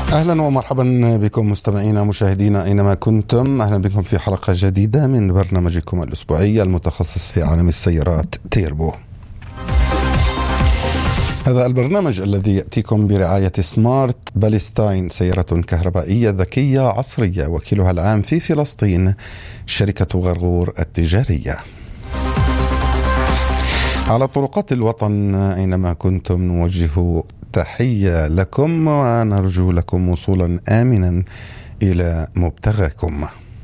أهلا ومرحبا بكم مستمعينا مشاهدينا أينما كنتم. أهلا بكم في حلقة جديدة من برنامجكم الأسبوعي المتخصص في عالم السيارات تيربو. هذا البرنامج الذي يأتيكم برعاية سمارت باليستاين، سيارة كهربائية ذكية عصرية، وكيلها العام في فلسطين شركة غرغور التجارية. على طرقات الوطن أينما كنتم نوجه تحية لكم ونرجو لكم وصولا آمنا إلى مبتغاكم.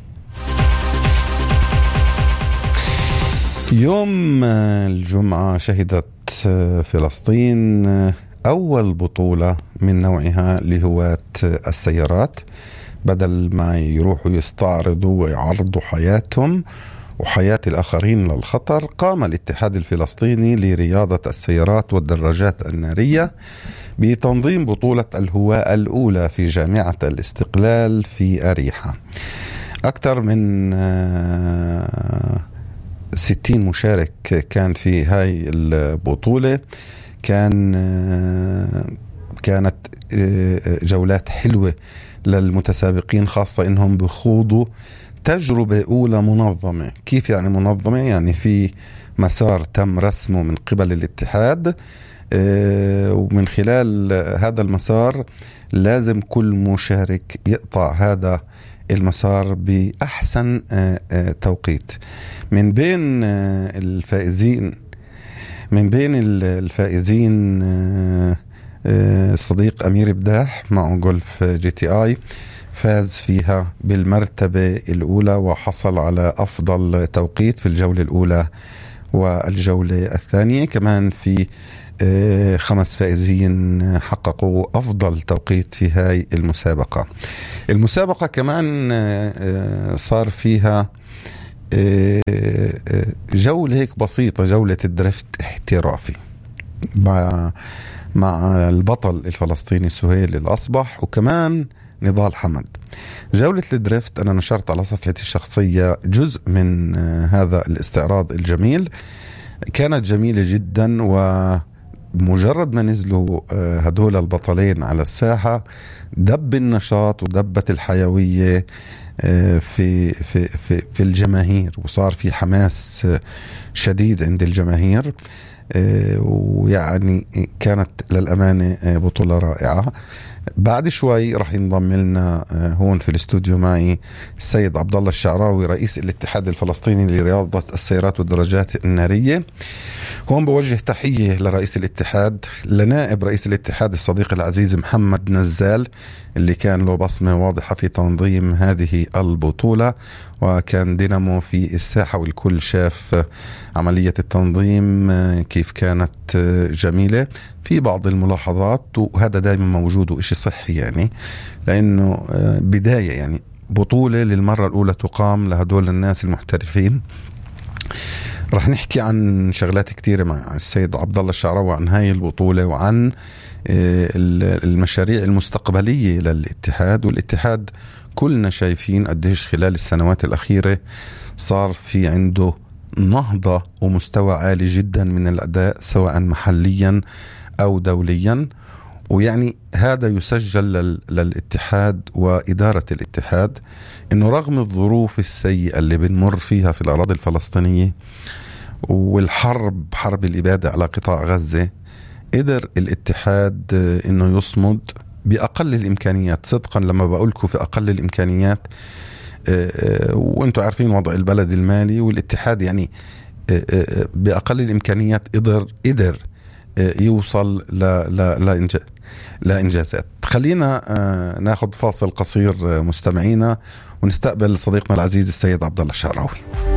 يوم الجمعة شهدت فلسطين أول بطولة من نوعها لهواة السيارات. بدل ما يروحوا يستعرضوا ويعرضوا حياتهم وحياة الآخرين للخطر، قام الاتحاد الفلسطيني لرياضة السيارات والدراجات النارية بتنظيم بطولة الهواة الأولى في جامعة الاستقلال في أريحة. أكثر من 60 مشارك كان في هاي البطولة. كانت جولات حلوة للمتسابقين، خاصة إنهم بخوضوا تجربة أولى منظمة. كيف يعني منظمة؟ يعني في مسار تم رسمه من قبل الاتحاد، ومن خلال هذا المسار لازم كل مشارك يقطع هذا المسار بأحسن توقيت. من بين الفائزين الصديق أمير بداح معه جولف جي تي آي، فاز فيها بالمرتبة الأولى وحصل على أفضل توقيت في الجولة الأولى والجولة الثانية. كمان في 5 فائزين حققوا أفضل توقيت في هاي المسابقة. المسابقة كمان صار فيها جولة هيك بسيطة، جولة الدريفت احترافي مع البطل الفلسطيني سهيل الأصبح وكمان نضال حمد. جولة الدريفت أنا نشرت على صفحتي الشخصية جزء من هذا الاستعراض الجميل. كانت جميلة جدا، ومجرد ما نزلوا هدول البطلين على الساحة دب النشاط ودبت الحيوية في الجماهير، وصار في حماس شديد عند الجماهير. ويعني كانت للأمانة بطولة رائعة. بعد شوي رح ينضم لنا هون في الاستوديو معي السيد عبد الله الشعراوي، رئيس الاتحاد الفلسطيني لرياضة السيارات والدراجات النارية. هون بوجه تحية لرئيس الاتحاد، لنائب رئيس الاتحاد الصديق العزيز محمد نزال، اللي كان له بصمة واضحة في تنظيم هذه البطولة وكان دينامو في الساحة، والكل شاف عملية التنظيم كيف كانت جميلة. في بعض الملاحظات، وهذا دائما موجود وإشي صحي يعني، لأنه بداية يعني بطولة للمرة الأولى تقام لهدول الناس المحترفين. رح نحكي عن شغلات كتيرة مع السيد عبد الله الشعراوي عن هاي البطولة وعن المشاريع المستقبلية للاتحاد. والاتحاد كلنا شايفين قديش خلال السنوات الأخيرة صار في عنده نهضة ومستوى عالي جدا من الأداء سواء محليا أو دوليا. ويعني هذا يسجل للاتحاد وإدارة الاتحاد، إنه رغم الظروف السيئة اللي بنمر فيها في الأراضي الفلسطينية حرب الإبادة على قطاع غزة، قدر الاتحاد إنه يصمد بأقل الإمكانيات. صدقا لما بقولكم في أقل الإمكانيات، وانتوا عارفين وضع البلد المالي، والاتحاد يعني بأقل الإمكانيات قدر يوصل لإنجازات. خلينا ناخذ فاصل قصير مستمعينا ونستقبل صديقنا العزيز السيد عبد الله الشعراوي.